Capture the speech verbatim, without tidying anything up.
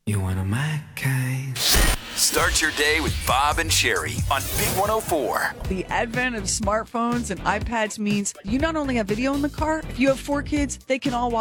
You one of my kind. Start your day with Bob and Sherry on Big one oh four. The advent of smartphones and iPads means you not only have video in the car, if you have four kids, they can all watch